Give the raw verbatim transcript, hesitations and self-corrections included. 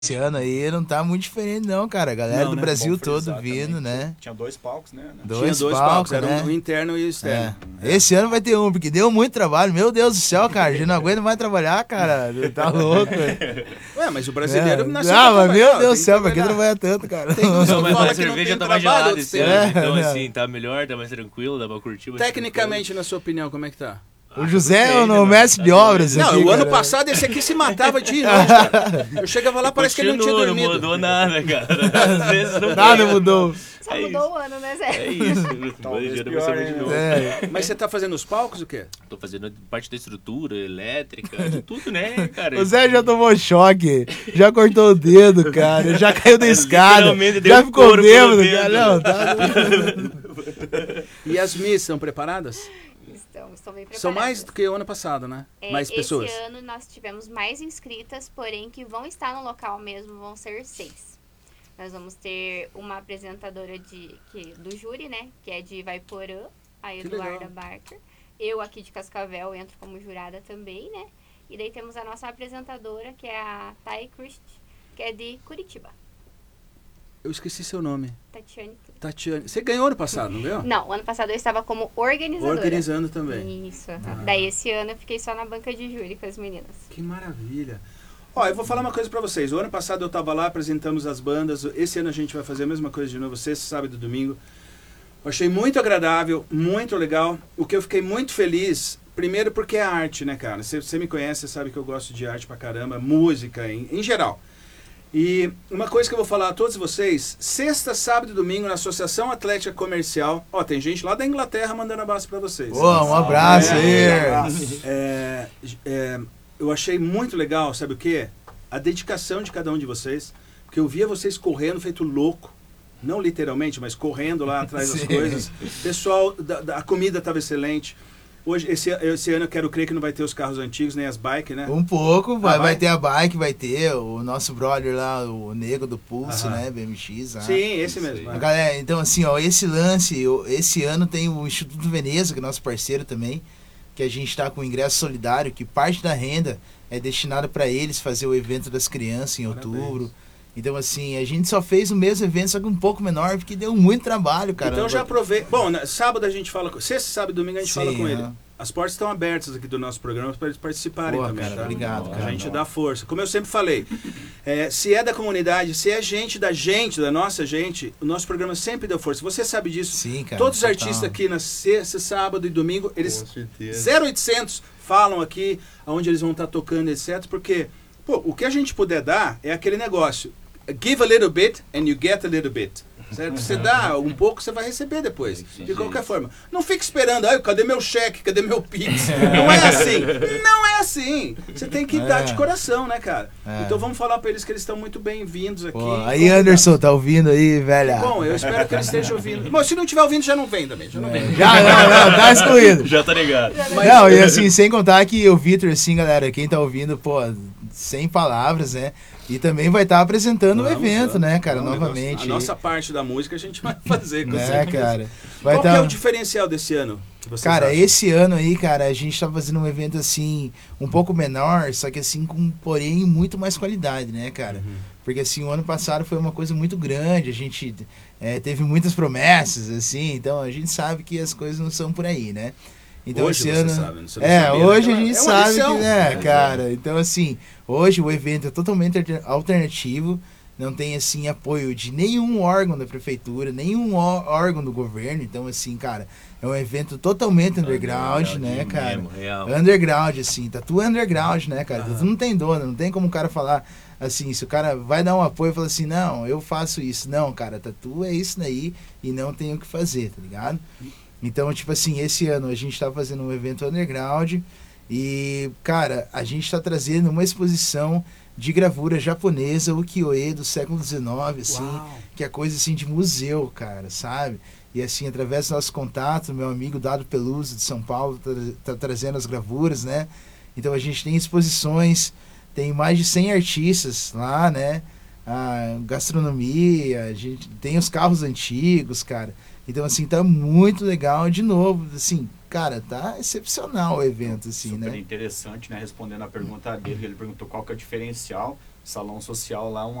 Esse ano aí não tá muito diferente não, cara. A galera Não, do né? Brasil Bom todo frisar vindo, também, né? Tinha dois palcos, né? Dois, Tinha dois palcos, palcos, era né? um interno e o externo. É. Esse ano vai ter um, porque deu muito trabalho. Meu Deus do céu, cara. A gente não aguenta mais trabalhar, cara. Tá louco. Ué, mas o brasileiro É. nasceu Ah, pra mas trabalhar, meu Deus tem do que céu, pra que trabalhar. trabalhar tanto, cara? Tem uns que Não, mas falam a que não cerveja tem tá mais trabalho, gelada outros esse têm. ano, É, então né? assim, tá melhor, tá mais tranquilo, dá pra curtir. mais Tecnicamente, na sua opinião, como é que tá? O José é gostei, o né, mano? mestre Tá de obras doido. Não, aqui, o ano cara. passado esse aqui se matava de noite, cara. Eu chegava lá, parece que ele não tinha Continua, dormido. Não mudou nada, cara. Às vezes não Nada mudou. Só É mudou isso. o ano, né, Zé? É isso. Talvez Hoje eu pior, vou saber de hein, novo. É. Mas você tá fazendo os palcos, o quê? Tô fazendo parte da estrutura, elétrica, de tudo, né, cara? O Zé já tomou choque, já cortou o dedo, cara, já caiu da escada, Literalmente deu já um ficou couro pelo bêbado, dedo. cara. Não, tá... E as missas são preparadas? Estão, estão bem preparadas. São mais do que o ano passado, né? É, Mais pessoas. Esse ano nós tivemos mais inscritas, porém que vão estar no local mesmo, vão ser seis. Nós vamos ter uma apresentadora de, que, do júri, né? Que é de Vaiporã, a Que Eduarda legal. Barker. Eu aqui de Cascavel entro como jurada também, né? E daí temos a nossa apresentadora, que é a Thay Christ, que é de Curitiba. Eu esqueci seu nome. Tatiane. Tatiane. Você ganhou ano passado, não ganhou? Não, ano passado eu estava como organizadora. Organizando também. Isso. Daí esse ano eu fiquei só na banca de júri com as meninas. Que maravilha. Ó, eu vou falar uma coisa pra vocês. O ano passado eu tava lá, apresentamos as bandas. Esse ano a gente vai fazer a mesma coisa de novo, sexta, sábado e domingo. Eu achei muito agradável, muito legal. O que eu fiquei muito feliz, primeiro porque é arte, né, cara? Você, você me conhece, você sabe que eu gosto de arte pra caramba, música em, em geral. E uma coisa que eu vou falar a todos vocês, sexta, sábado e domingo na Associação Atlética Comercial. Ó, tem gente lá da Inglaterra mandando abraço pra vocês. Pô, um abraço É, aí. É, é, eu achei muito legal, sabe o quê? A dedicação de cada um de vocês. Porque eu via vocês correndo, feito louco. Não literalmente, mas correndo lá atrás das Sim. coisas. Pessoal, da, da- a comida estava excelente. Hoje, esse, esse ano eu quero crer que não vai ter os carros antigos, nem as bikes, né? Um pouco, vai, Ah, vai? vai ter a bike, vai ter o nosso brother lá, o Nego do Pulse, Aham. né, B M X. ah. Sim, esse Isso mesmo. aí. é. Galera, então assim, ó, esse lance, o- esse ano tem o Instituto Veneza, que é nosso parceiro também, que a gente está com o ingresso solidário, que parte da renda é destinada para eles fazer o evento das crianças em Parabéns. outubro. Então assim, a gente só fez o mesmo evento, só que um pouco menor, porque deu muito trabalho, cara. Então já aproveita. Bom, na- sábado a gente fala com. Sexta, sábado e domingo a gente fala Sim, com ele. aham. As portas estão abertas aqui do nosso programa para eles participarem Boa, também, cara, tá? obrigado, A cara. gente dá força. Como eu sempre falei, é, se é da comunidade, se é gente da gente, da nossa gente, o nosso programa sempre deu força. Você sabe disso. Sim, cara. Todos os total. artistas aqui na sexta, sábado e domingo, eles Com certeza. zero oitocentos falam aqui aonde eles vão estar tocando, etcétera. Porque, pô, o que a gente puder dar é aquele negócio. Give a little bit and you get a little bit. Certo? Você dá um pouco, você vai receber depois. Sim, sim, De qualquer sim. forma. Não fique esperando, ai, cadê meu cheque? Cadê meu Pix? Não é assim. Não é assim. Você tem que É. dar de coração, né, cara? É. Então vamos falar pra eles que eles estão muito bem-vindos aqui. Pô, aí, Anderson, tá ouvindo aí, velha? Bom, eu espero que eles estejam ouvindo. Bom, se não estiver ouvindo, já não vem também. Já não vem. Já, não, não, tá excluído. Já tá ligado. Mas- Não, e assim, sem contar que o Vitor, assim, galera, quem tá ouvindo, pô, sem palavras, né? E também vai estar apresentando Vamos, o evento, vamos. né, cara, Não, o novamente. negócio- A nossa parte da música a gente vai fazer com né, certeza. cara? Vai Qual que tá... é o diferencial desse ano? Que vocês Cara, acham? esse ano aí, cara, a gente tá fazendo um evento assim, um pouco menor, só que assim, com, porém, muito mais qualidade, né, cara? Uhum. Porque assim, o ano passado foi uma coisa muito grande, a gente é, teve muitas promessas, assim, então a gente sabe que as coisas não são por aí, né? Então Hoje esse você ano. sabe, você não É, sabia, hoje né? a gente É uma sabe lição. que, né, É, cara? Então, assim, hoje o evento é totalmente alter- alternativo, não tem, assim, apoio de nenhum órgão da prefeitura, nenhum ó- órgão do governo, então, assim, cara, é um evento totalmente underground, né, cara? Mesmo, real. Underground, assim, tá tudo underground, né, cara? Aham. Tu não tem dono, não tem como o cara falar assim, se o cara vai dar um apoio e fala assim, não, eu faço isso. Não, cara, tatu é isso daí e não tem o que fazer, tá ligado? Então, tipo assim, esse ano a gente tá fazendo um evento underground e, cara, a gente tá trazendo uma exposição de gravura japonesa, ukiyo-e do século dezenove, assim, Uau. que é coisa assim de museu, cara, sabe? E assim, através do nosso contato, meu amigo Dado Peluso de São Paulo tá, tá trazendo as gravuras, né? Então a gente tem exposições, tem mais de cem artistas lá, né? A gastronomia, a gente tem os carros antigos, cara. Então assim, tá muito legal, de novo, assim, cara, tá excepcional o evento, assim, Super né? interessante, né? Respondendo a pergunta dele, ele perguntou qual que é o diferencial salão social lá, um